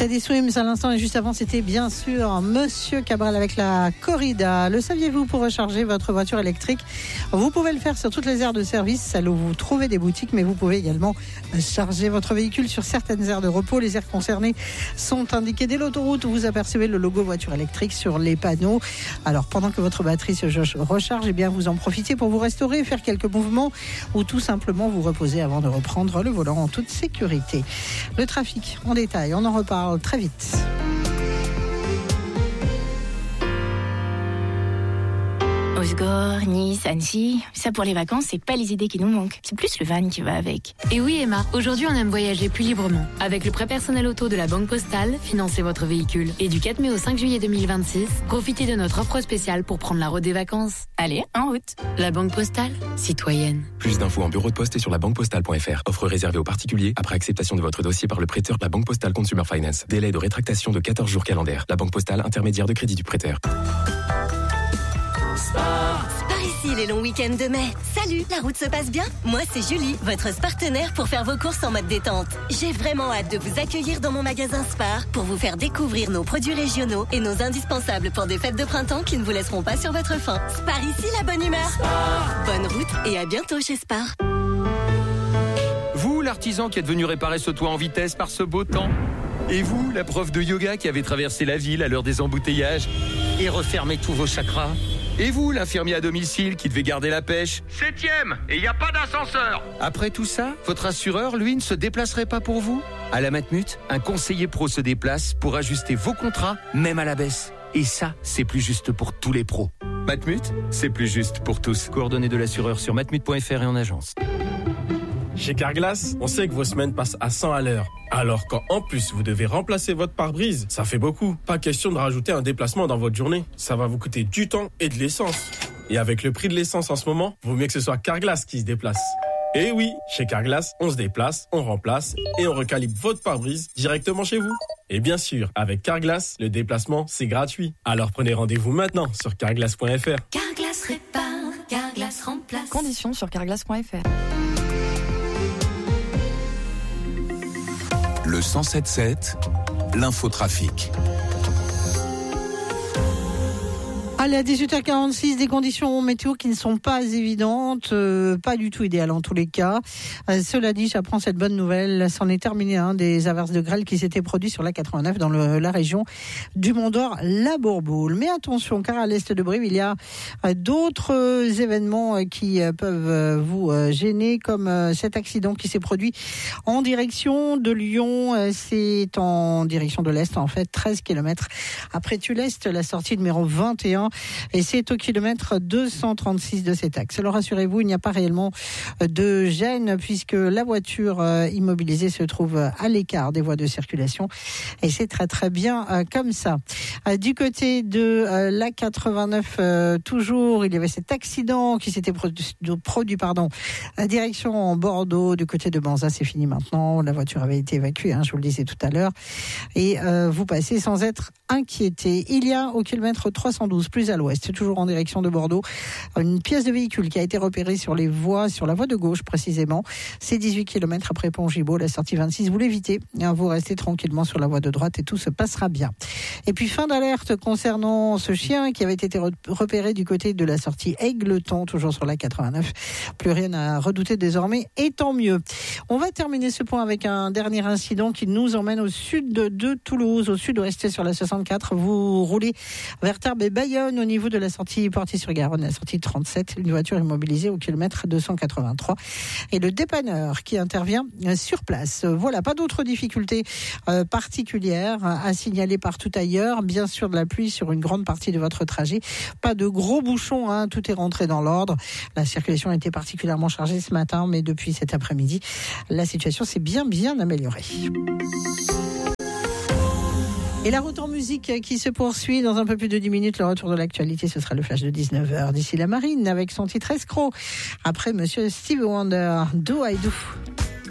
Teddy Swims à l'instant et juste avant c'était bien sûr Monsieur Cabral avec la corrida. Le saviez-vous, pour recharger votre voiture électrique, vous pouvez le faire sur toutes les aires de service, celles où vous trouvez des boutiques, mais vous pouvez également charger votre véhicule sur certaines aires de repos. Les aires concernées sont indiquées dès l'autoroute où vous apercevez le logo voiture électrique sur les panneaux. Alors pendant que votre batterie se recharge, eh bien vous en profitez pour vous restaurer, faire quelques mouvements ou tout simplement vous reposer avant de reprendre le volant en toute sécurité. Le trafic en détail, on en reparle très vite. Osgore, Nice, Annecy, ça pour les vacances, c'est pas les idées qui nous manquent. C'est plus le van qui va avec. Et oui Emma, aujourd'hui on aime voyager plus librement. Avec le prêt personnel auto de la Banque Postale, financez votre véhicule. Et du 4 mai au 5 juillet 2026, profitez de notre offre spéciale pour prendre la route des vacances. Allez, en route. La Banque Postale, citoyenne. Plus d'infos en bureau de poste et sur labanquepostale.fr. Offre réservée aux particuliers après acceptation de votre dossier par le prêteur. La Banque Postale Consumer Finance. Délai de rétractation de 14 jours calendaires. La Banque Postale, intermédiaire de crédit du prêteur. Spar ici les longs week-ends de mai. Salut, la route se passe bien? Moi c'est Julie, votre partenaire pour faire vos courses en mode détente. J'ai vraiment hâte de vous accueillir dans mon magasin Spar pour vous faire découvrir nos produits régionaux et nos indispensables pour des fêtes de printemps qui ne vous laisseront pas sur votre faim. Spar ici, la bonne humeur. Spar. Bonne route et à bientôt chez Spar. Vous, l'artisan qui êtes venu réparer ce toit en vitesse par ce beau temps. Et vous, la prof de yoga qui avait traversé la ville à l'heure des embouteillages et refermé tous vos chakras. Et vous, l'infirmier à domicile qui devait garder la pêche. 7e, et il n'y a pas d'ascenseur. Après tout ça, votre assureur, lui, ne se déplacerait pas pour vous? À la Matmut, un conseiller pro se déplace pour ajuster vos contrats, même à la baisse. Et ça, c'est plus juste pour tous les pros. Matmut, c'est plus juste pour tous. Coordonnées de l'assureur sur matmut.fr et en agence. Chez Carglass, on sait que vos semaines passent à 100 à l'heure. Alors quand en plus vous devez remplacer votre pare-brise, ça fait beaucoup. Pas question de rajouter un déplacement dans votre journée. Ça va vous coûter du temps et de l'essence. Et avec le prix de l'essence en ce moment, vaut mieux que ce soit Carglass qui se déplace. Et oui, chez Carglass, on se déplace, on remplace et on recalibre votre pare-brise directement chez vous. Et bien sûr, avec Carglass, le déplacement, c'est gratuit. Alors prenez rendez-vous maintenant sur carglass.fr. Carglass répare, Carglass remplace. Conditions sur carglass.fr. Le 107.7, l'infotrafic. Allez, à 18h46, des conditions météo qui ne sont pas évidentes, pas du tout idéales en tous les cas. Cela dit, j'apprends cette bonne nouvelle. C'en est terminé des averses de grêle qui s'étaient produits sur la 89 dans la région du Mont-d'Or, la Bourboule. Mais attention, car à l'est de Brive, il y a d'autres événements qui peuvent vous gêner, comme cet accident qui s'est produit en direction de Lyon. C'est en direction de l'est, en fait, 13 km après Tullest, la sortie numéro 21. Et c'est au kilomètre 236 de cet axe. Alors rassurez-vous, il n'y a pas réellement de gêne puisque la voiture immobilisée se trouve à l'écart des voies de circulation et c'est très très bien comme ça. Du côté de la 89, toujours, il y avait cet accident qui s'était produit à direction Bordeaux, du côté de Banza. C'est fini maintenant, la voiture avait été évacuée, je vous le disais tout à l'heure, et vous passez sans être inquiété. Il y a au kilomètre 312, plus à l'ouest, toujours en direction de Bordeaux, une pièce de véhicule qui a été repérée sur la voie de gauche précisément. C'est 18 km après Pont-Gibaud, la sortie 26. Vous l'évitez, vous restez tranquillement sur la voie de droite et tout se passera bien. Et puis fin d'alerte concernant ce chien qui avait été repéré du côté de la sortie Aigleton, toujours sur la 89. Plus rien à redouter désormais, et tant mieux. On va terminer ce point avec un dernier incident qui nous emmène au sud de Toulouse, au sud-ouest sur la 64. Vous roulez vers Tarbes et Bayonne au niveau de la sortie Portier-sur-Garonne, la sortie 37. Une voiture immobilisée au kilomètre 283 et le dépanneur qui intervient sur place. Voilà, pas d'autres difficultés particulières à signaler partout ailleurs. Bien sûr, de la pluie sur une grande partie de votre trajet. Pas de gros bouchons, tout est rentré dans l'ordre. La circulation a été particulièrement chargée ce matin, mais depuis cet après-midi, la situation s'est bien améliorée. Et la route en musique qui se poursuit dans un peu plus de 10 minutes. Le retour de l'actualité, ce sera le flash de 19h. D'ici la Marine avec son titre Escroc. Après Monsieur Stevie Wonder, Do I Do.